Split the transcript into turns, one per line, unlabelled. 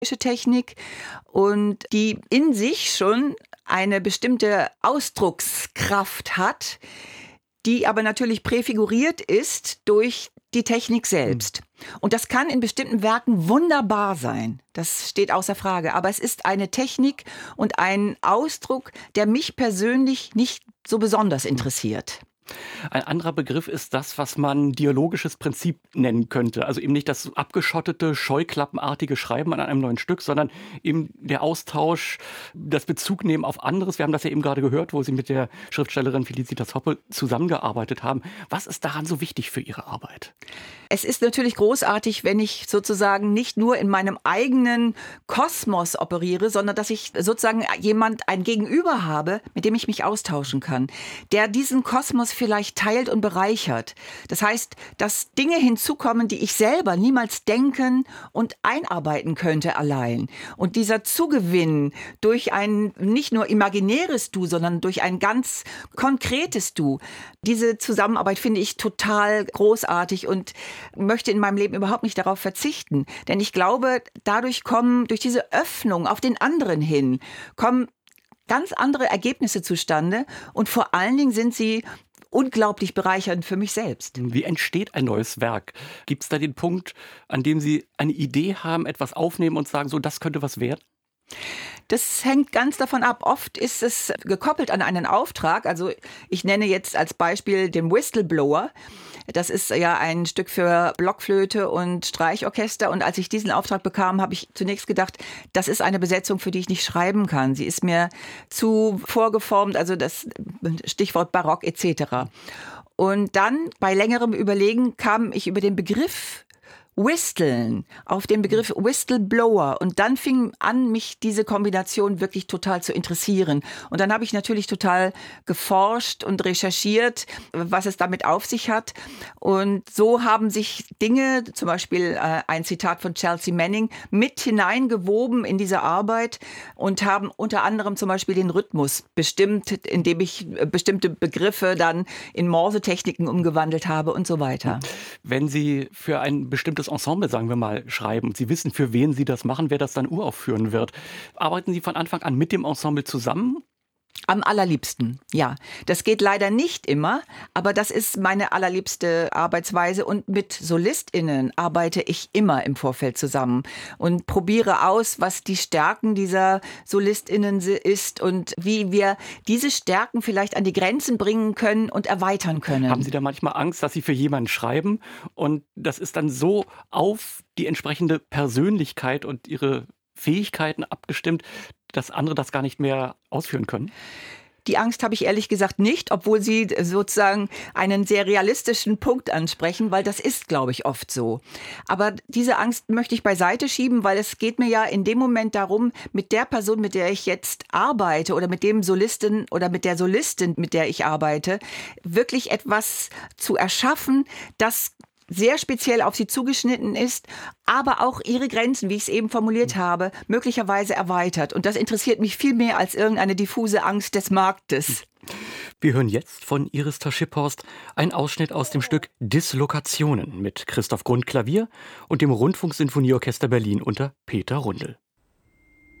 Technik und die in sich schon eine bestimmte Ausdruckskraft hat, die aber natürlich präfiguriert ist durch die Technik selbst. Und das kann in bestimmten Werken wunderbar sein. Das steht außer Frage. Aber es ist eine Technik und ein Ausdruck, der mich persönlich nicht so besonders interessiert.
Ein anderer Begriff ist das, was man dialogisches Prinzip nennen könnte. Also eben nicht das abgeschottete, scheuklappenartige Schreiben an einem neuen Stück, sondern eben der Austausch, das Bezugnehmen auf anderes. Wir haben das ja eben gerade gehört, wo Sie mit der Schriftstellerin Felicitas Hoppe zusammengearbeitet haben. Was ist daran so wichtig für Ihre Arbeit?
Es ist natürlich großartig, wenn ich sozusagen nicht nur in meinem eigenen Kosmos operiere, sondern dass ich sozusagen ein Gegenüber habe, mit dem ich mich austauschen kann, der diesen Kosmos vielleicht teilt und bereichert. Das heißt, dass Dinge hinzukommen, die ich selber niemals denken und einarbeiten könnte allein. Und dieser Zugewinn durch ein nicht nur imaginäres Du, sondern durch ein ganz konkretes Du, diese Zusammenarbeit finde ich total großartig und möchte in meinem Leben überhaupt nicht darauf verzichten. Denn ich glaube, durch diese Öffnung auf den anderen hin, kommen ganz andere Ergebnisse zustande und vor allen Dingen sind sie unglaublich bereichernd für mich selbst.
Wie entsteht ein neues Werk? Gibt es da den Punkt, an dem Sie eine Idee haben, etwas aufnehmen und sagen, so, das könnte was werden?
Das hängt ganz davon ab. Oft ist es gekoppelt an einen Auftrag. Also ich nenne jetzt als Beispiel den Whistleblower. Das ist ja ein Stück für Blockflöte und Streichorchester. Und als ich diesen Auftrag bekam, habe ich zunächst gedacht, das ist eine Besetzung, für die ich nicht schreiben kann. Sie ist mir zu vorgeformt, also das Stichwort Barock etc. Und dann bei längerem Überlegen kam ich über den Begriff Whisteln, auf den Begriff Whistleblower. Und dann fing an, mich diese Kombination wirklich total zu interessieren. Und dann habe ich natürlich total geforscht und recherchiert, was es damit auf sich hat. Und so haben sich Dinge, zum Beispiel ein Zitat von Chelsea Manning, mit hineingewoben in diese Arbeit und haben unter anderem zum Beispiel den Rhythmus bestimmt, indem ich bestimmte Begriffe dann in Morsetechniken umgewandelt habe und so weiter.
Wenn Sie für ein bestimmtes Ensemble, sagen wir mal, schreiben, Sie wissen, für wen Sie das machen, wer das dann uraufführen wird, arbeiten Sie von Anfang an mit dem Ensemble zusammen?
Am allerliebsten, ja. Das geht leider nicht immer, aber das ist meine allerliebste Arbeitsweise. Und mit SolistInnen arbeite ich immer im Vorfeld zusammen und probiere aus, was die Stärken dieser SolistInnen ist und wie wir diese Stärken vielleicht an die Grenzen bringen können und erweitern können.
Haben Sie da manchmal Angst, dass Sie für jemanden schreiben und das ist dann so auf die entsprechende Persönlichkeit und Ihre Fähigkeiten abgestimmt, dass andere das gar nicht mehr ausführen können?
Die Angst habe ich ehrlich gesagt nicht, obwohl Sie sozusagen einen sehr realistischen Punkt ansprechen, weil das ist, glaube ich, oft so. Aber diese Angst möchte ich beiseite schieben, weil es geht mir ja in dem Moment darum, mit der Person, mit der ich jetzt arbeite oder mit dem Solisten oder mit der Solistin, mit der ich arbeite, wirklich etwas zu erschaffen, das sehr speziell auf sie zugeschnitten ist, aber auch ihre Grenzen, wie ich es eben formuliert habe, möglicherweise erweitert. Und das interessiert mich viel mehr als irgendeine diffuse Angst des Marktes.
Wir hören jetzt von Iris Taschiphorst einen Ausschnitt aus dem Stück Dislokationen mit Christoph Grund Klavier und dem Rundfunksinfonieorchester Berlin unter Peter Rundel.